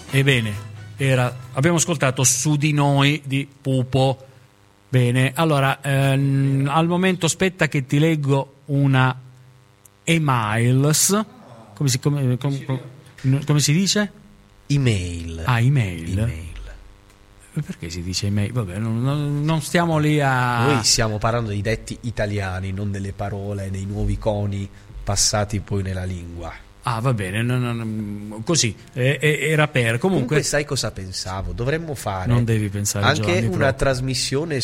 Ebbene, abbiamo ascoltato Su di noi di Pupo. Bene, allora al momento aspetta che ti leggo una emails. Come si dice? Email. Email. Perché si dice email? Vabbè, non stiamo lì a... Noi stiamo parlando di detti italiani, non delle parole, dei nuovi coni passati poi nella lingua. Va bene, così era per. Comunque sai cosa pensavo? Dovremmo fare. Non devi pensare, anche Giovanni, una proprio. Trasmissione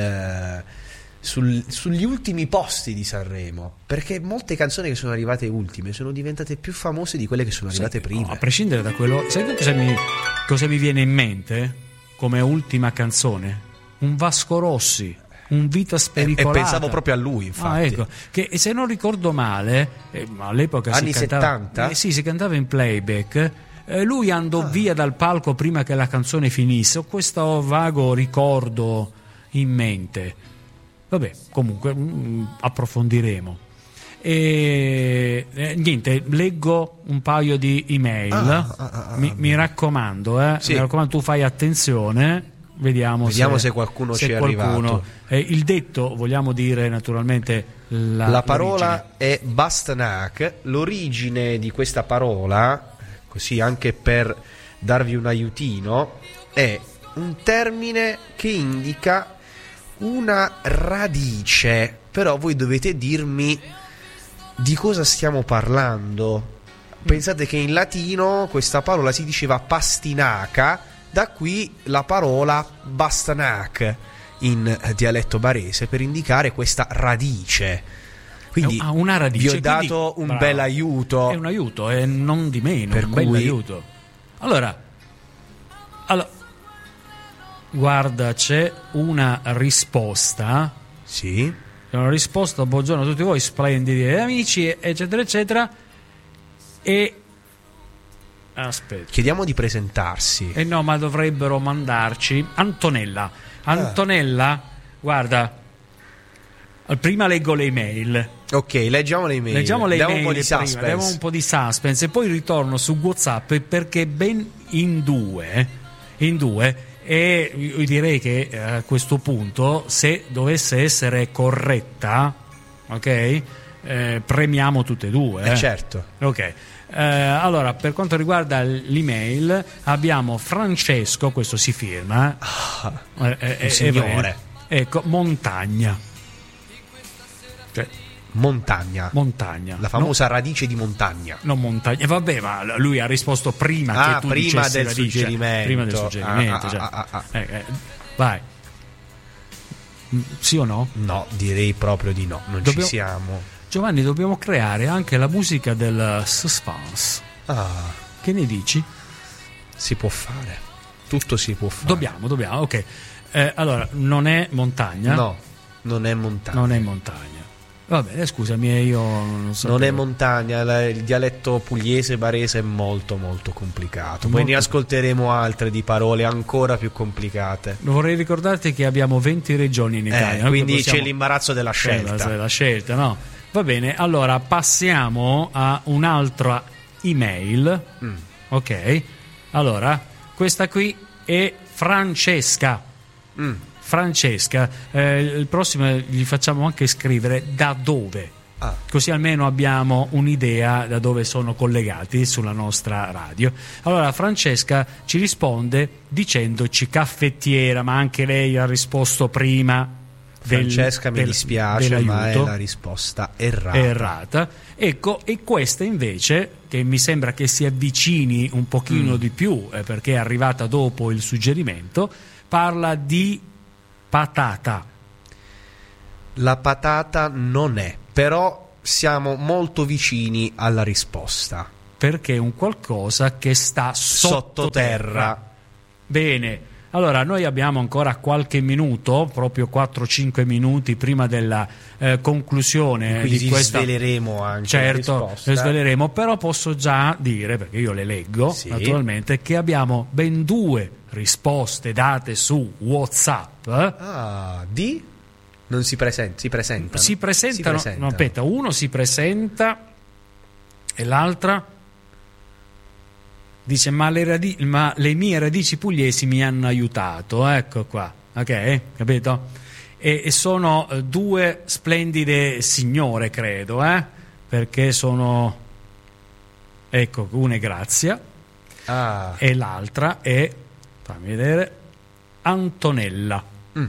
sugli ultimi posti di Sanremo, perché molte canzoni che sono arrivate ultime sono diventate più famose di quelle che sono arrivate prima. A prescindere da quello, sai cosa mi viene in mente come ultima canzone? Un Vasco Rossi. Un Vita Spericolata. E pensavo proprio a lui, infatti. Ecco, che se non ricordo male, all'epoca anni si cantava, 70? Si cantava in playback. Lui andò via dal palco prima che la canzone finisse. Ho questo vago ricordo in mente. Vabbè, comunque approfondiremo. Niente, leggo un paio di email. Mi raccomando, sì. Mi raccomando, tu fai attenzione. Vediamo se qualcuno ci è arrivato. Il detto, vogliamo dire naturalmente la parola è Bastanak. L'origine di questa parola, così anche per darvi un aiutino, è un termine che indica una radice, però voi dovete dirmi di cosa stiamo parlando. Pensate che in latino questa parola si diceva pastinaca. Da qui la parola Bastanak in dialetto barese per indicare questa radice. Quindi una radice, vi ho dato un bel aiuto. È un aiuto, e non di meno, per un cui... bel aiuto. Allora, guarda, c'è una risposta. Sì. C'è una risposta, buongiorno a tutti voi, splendidi amici, eccetera, eccetera. E aspetta. Chiediamo di presentarsi. No, ma dovrebbero mandarci Antonella. Antonella, guarda, prima leggo le email. Ok, leggiamo le email. Diamo un po' di suspense. Diamo un po' di suspense e poi ritorno su WhatsApp, perché ben in due e io direi che a questo punto, se dovesse essere corretta, ok, premiamo tutte e due. Certo. Ok. Allora, per quanto riguarda l'email, abbiamo Francesco, questo si firma, signore. Ecco, Montagna. Cioè, Montagna. La famosa radice di montagna. Non montagna. Vabbè, ma lui ha risposto prima che tu prima del radice, suggerimento. Prima del suggerimento. Vai. Sì o no? No, direi proprio di no. Ci siamo. Giovanni, dobbiamo creare anche la musica del suspense. Che ne dici? Si può fare. Tutto si può fare. Dobbiamo, ok. Allora, non è montagna? No, non è montagna. Va bene, scusami, io non so. Non è montagna, il dialetto pugliese barese è molto molto complicato. Poi ne ascolteremo altre di parole ancora più complicate. Vorrei ricordarti che abbiamo 20 regioni in Italia. Quindi c'è l'imbarazzo della scelta. La scelta, no? Va bene, allora passiamo a un'altra email. Ok, allora questa qui è Francesca. Francesca, il prossimo gli facciamo anche scrivere da dove, così almeno abbiamo un'idea da dove sono collegati sulla nostra radio. Allora Francesca ci risponde dicendoci caffettiera, ma anche lei ha risposto prima. Francesca, mi dispiace, ma è la risposta errata. Ecco, e questa invece, che mi sembra che si avvicini un pochino di più, perché è arrivata dopo il suggerimento, parla di patata. La patata non è, però siamo molto vicini alla risposta. Perché è un qualcosa che sta sottoterra. Bene. Allora, noi abbiamo ancora qualche minuto, proprio 4-5 minuti prima della conclusione di questa. Sveleremo anche certo, la risposta. Sveleremo, però posso già dire, perché io le leggo, naturalmente, che abbiamo ben 2 risposte date su WhatsApp. Non si presentano. Si presentano. No, aspetta, uno si presenta e l'altra Dice ma le mie radici pugliesi mi hanno aiutato, ecco qua, ok, capito? E sono due splendide signore, credo, perché sono, ecco, una è Grazia e l'altra è, fammi vedere, Antonella.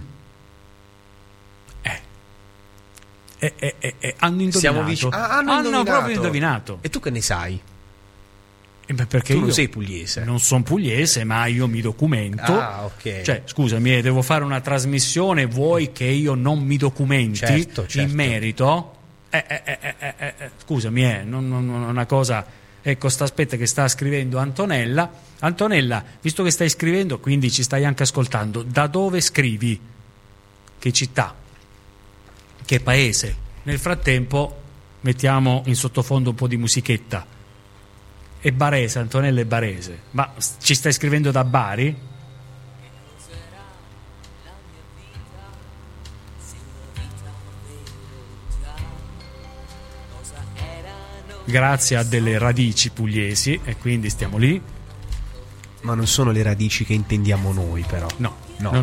Hanno indovinato. Siamo vicini. Hanno proprio indovinato. E tu che ne sai? Perché tu io non sei pugliese. Non sono pugliese, ma io mi documento. Ok. Cioè, scusami, devo fare una trasmissione, vuoi che io non mi documenti certo. in merito? Scusami, non una cosa. Ecco, aspetta che sta scrivendo Antonella. Antonella, visto che stai scrivendo, quindi ci stai anche ascoltando, da dove scrivi? Che città? Che paese? Nel frattempo mettiamo in sottofondo un po' di musichetta. È barese, Antonella è barese. Ma ci stai scrivendo da Bari? Grazie a delle radici pugliesi, e quindi stiamo lì. Ma non sono le radici che intendiamo noi, però. No.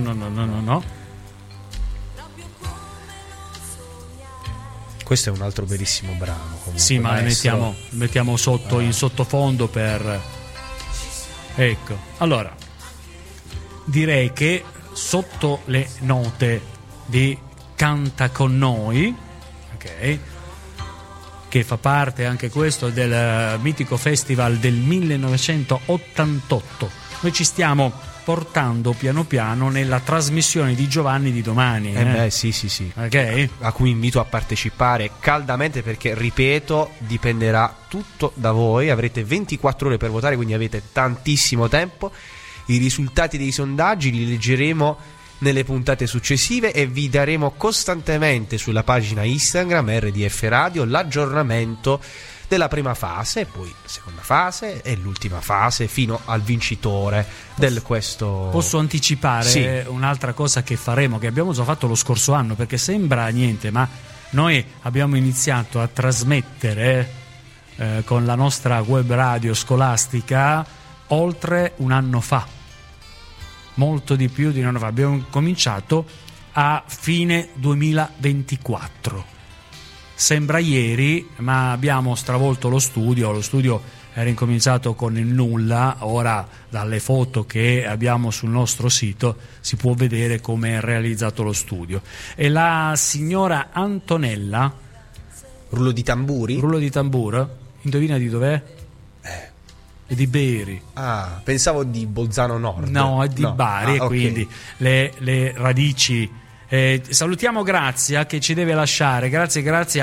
Questo è un altro bellissimo brano. Comunque, sì, ma maestro. le mettiamo sotto in sottofondo per. Ecco, allora direi che sotto le note di Canta con noi, ok, che fa parte anche questo del mitico festival del 1988, noi ci stiamo portando piano piano nella trasmissione di Giovanni di domani. Sì. Okay. A cui invito a partecipare caldamente, perché, ripeto, dipenderà tutto da voi. Avrete 24 ore per votare, quindi avete tantissimo tempo. I risultati dei sondaggi li leggeremo nelle puntate successive e vi daremo costantemente sulla pagina Instagram RDF Radio l'aggiornamento della prima fase, poi seconda fase e l'ultima fase fino al vincitore del questo. Posso anticipare un'altra cosa che faremo, che abbiamo già fatto lo scorso anno, perché sembra niente, ma noi abbiamo iniziato a trasmettere con la nostra web radio scolastica oltre un anno fa, molto di più di un anno fa. Abbiamo cominciato a fine 2024. Sembra ieri, ma abbiamo stravolto lo studio era incominciato con il nulla. Ora dalle foto che abbiamo sul nostro sito si può vedere come è realizzato lo studio. E la signora Antonella, rullo di tamburo, indovina di dov'è? È di Beri. Pensavo di Bolzano Nord. No, è di Bari, e quindi le radici. Salutiamo Grazia che ci deve lasciare. Grazie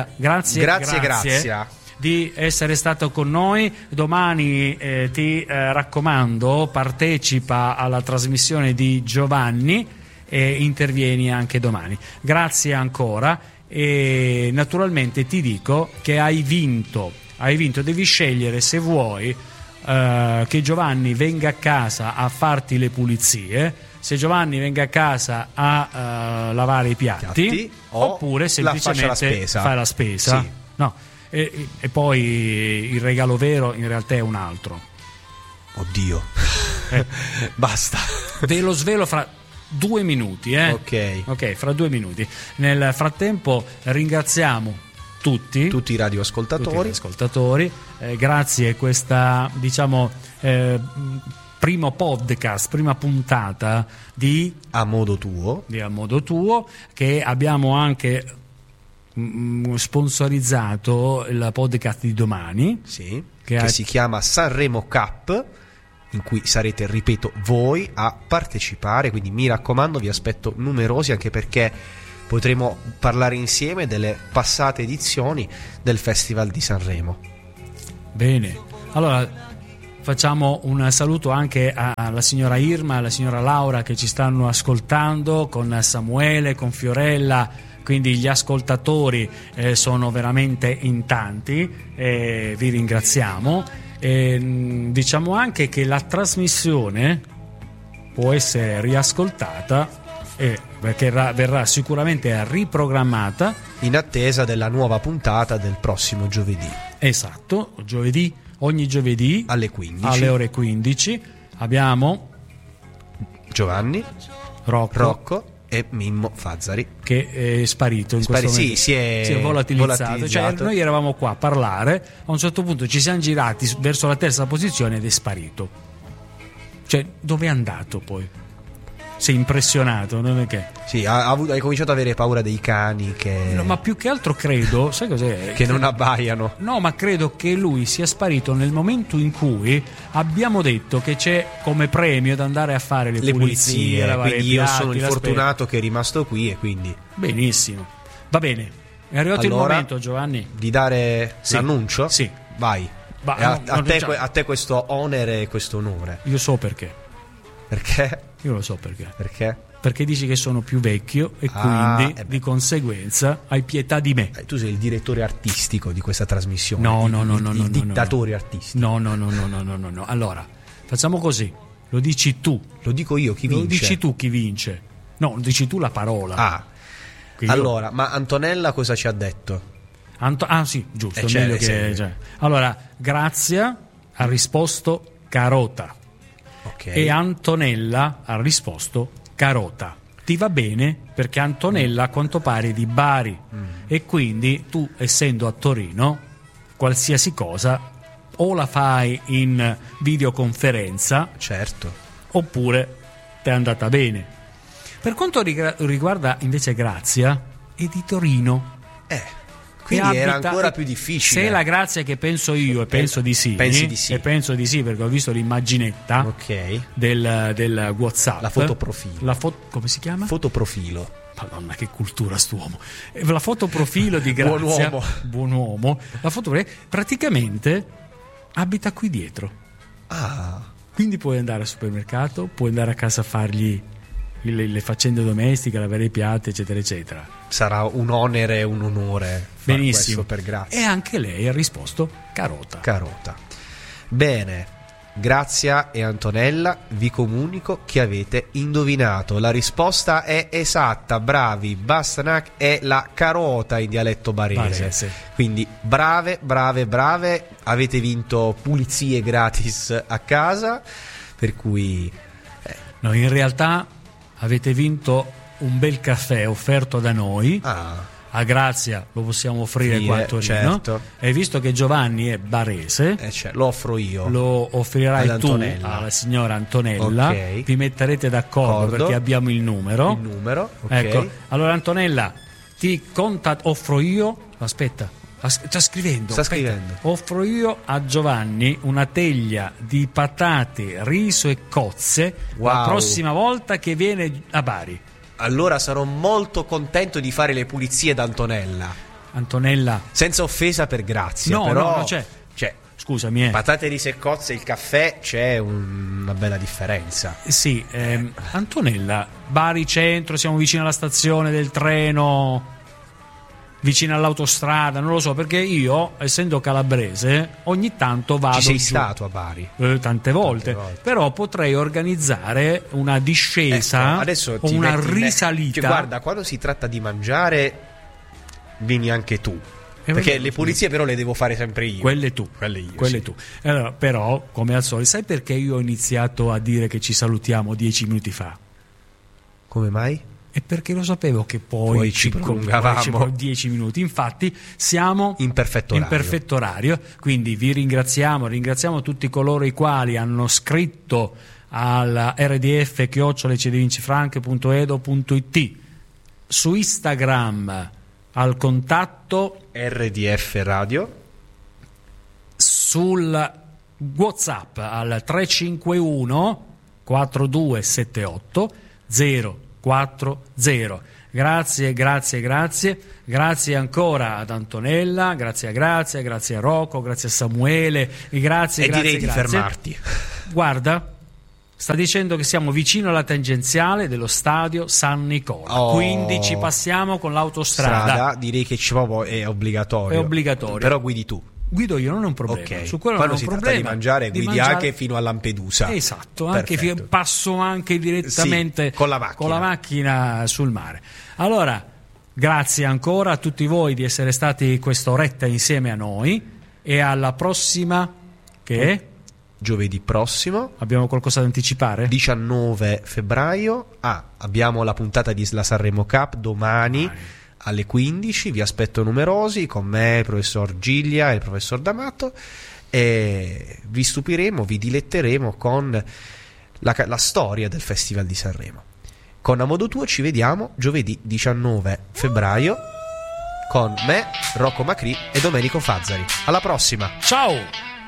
di essere stato con noi. Domani ti raccomando, partecipa alla trasmissione di Giovanni e intervieni anche domani. Grazie ancora, e naturalmente ti dico che hai vinto. Devi scegliere se vuoi che Giovanni venga a casa a farti le pulizie, se Giovanni venga a casa a lavare i piatti oppure semplicemente fai la spesa. Sì. No. E poi il regalo vero in realtà è un altro. Oddio. Basta. Ve lo svelo fra 2 minuti. Ok, fra 2 minuti. Nel frattempo ringraziamo tutti i radioascoltatori. Grazie a questa, primo podcast, prima puntata di A Modo Tuo, che abbiamo anche sponsorizzato il podcast di domani, che si chiama Sanremo Cup, in cui sarete, ripeto, voi a partecipare, quindi mi raccomando, vi aspetto numerosi, anche perché potremo parlare insieme delle passate edizioni del Festival di Sanremo. Bene, allora facciamo un saluto anche alla signora Irma, alla signora Laura che ci stanno ascoltando, con Samuele, con Fiorella, quindi gli ascoltatori sono veramente in tanti, vi ringraziamo. Diciamo anche che la trasmissione può essere riascoltata perché verrà sicuramente riprogrammata in attesa della nuova puntata del prossimo giovedì. Esatto, giovedì ogni giovedì alle 15, alle ore 15. Abbiamo Giovanni, Rocco e Mimmo Fazzari, che è sparito in questo momento. si è volatilizzato. Cioè, noi eravamo qua a parlare, a un certo punto ci siamo girati verso la terza posizione ed è sparito. Cioè, dove è andato poi? Sei impressionato, non è che? Sì, hai cominciato ad avere paura dei cani che... No, ma più che altro credo, sai cos'è? Che non abbaiano. No, ma credo che lui sia sparito nel momento in cui abbiamo detto che c'è come premio da andare a fare le pulizie, lavare quindi i io piatti, sono il fortunato che è rimasto qui e quindi... Benissimo. Va bene. È arrivato il momento, Giovanni, di dare l'annuncio? Sì. Vai. A te questo onere e questo onore. Io so perché. Perché? Io lo so perché. Perché? Perché dici che sono più vecchio e quindi di conseguenza hai pietà di me. Tu sei il direttore artistico di questa trasmissione. No, il dittatore artistico. No. Allora, facciamo così. Lo dici tu. Lo dico io chi vince. Lo dici tu chi vince. No, lo dici tu la parola. Allora, ma Antonella cosa ci ha detto? Sì, giusto. Meglio che, Allora, Grazia ha risposto carota. Okay. E Antonella ha risposto carota. Ti va bene? Perché Antonella a quanto pare è di Bari e quindi tu, essendo a Torino, qualsiasi cosa o la fai in videoconferenza, certo, oppure ti è andata bene. Per quanto riguarda invece Grazia, è di Torino. Quindi era ancora più difficile. Se è la Grazia che penso io, e penso di sì. Pensi di sì. E penso di sì, perché ho visto l'immaginetta del WhatsApp. La fotoprofilo. Come si chiama? Fotoprofilo. Madonna, che cultura st'uomo. La fotoprofilo di Grazia. Buon uomo. La praticamente abita qui dietro. Quindi puoi andare al supermercato, puoi andare a casa a fargli le faccende domestiche, lavare i piatti, eccetera eccetera. Sarà un onere e un onore. Benissimo. Per Grazia. E anche lei ha risposto carota. Bene, Grazia e Antonella, vi comunico che avete indovinato. La risposta è esatta, bravi. Bastenac è la carota in dialetto barese. Quindi brave, avete vinto pulizie gratis a casa, per cui no, in realtà avete vinto un bel caffè offerto da noi. A Grazia lo possiamo offrire qua a Torino. Certo. E visto che Giovanni è barese, lo offro io. Lo offrirai tu alla signora Antonella. Vi metterete d'accordo perché abbiamo il numero. Ecco. Allora Antonella, offro io. Aspetta. Sta scrivendo. Offro io a Giovanni una teglia di patate, riso e cozze la prossima volta che viene a Bari. Allora sarò molto contento di fare le pulizie da Antonella. Senza offesa per Grazia. No, c'è. Scusami. Patate, riso e cozze, il caffè, c'è una bella differenza. Sì, Antonella, Bari centro, siamo vicino alla stazione del treno, vicino all'autostrada, non lo so, perché io, essendo calabrese, ogni tanto vado. Ci sei stato a Bari? Tante volte. Però potrei organizzare una discesa, adesso o una risalita. Guarda, quando si tratta di mangiare, vieni anche tu. Perché le pulizie però le devo fare sempre io. Quelle tu. Allora, però, come al solito, sai perché io ho iniziato a dire che ci salutiamo 10 minuti fa? Come mai? E perché lo sapevo che poi ci prolungavamo 10 minuti. Infatti siamo in perfetto orario. Quindi vi ringraziamo tutti coloro i quali hanno scritto alla rdf@cdvincifranche.edo.it, su Instagram al contatto RDF Radio, sul WhatsApp al 351 4278 040. Grazie ancora ad Antonella, grazie a Grazia, grazie a Rocco, grazie a Samuele grazie. Direi di fermarti. Guarda, sta dicendo che siamo vicino alla tangenziale dello stadio San Nicola, quindi ci passiamo con l'autostrada. Direi che è obbligatorio. Però guidi tu. Guido io, non è un problema. Su quello quando non si è un tratta problema. di mangiare, guidi anche fino a Lampedusa. Esatto, passo anche direttamente con la macchina sul mare. Allora, grazie ancora a tutti voi di essere stati quest'oretta insieme a noi e alla prossima che è giovedì prossimo. Abbiamo qualcosa da anticipare? 19 febbraio. Abbiamo la puntata di La Sanremo Cup domani alle 15. Vi aspetto numerosi con me, il professor Giglia e il professor D'Amato, e vi stupiremo, vi diletteremo con la storia del Festival di Sanremo. Con A Modo Tuo ci vediamo giovedì 19 febbraio con me, Rocco Macri e Domenico Fazzari. Alla prossima. Ciao!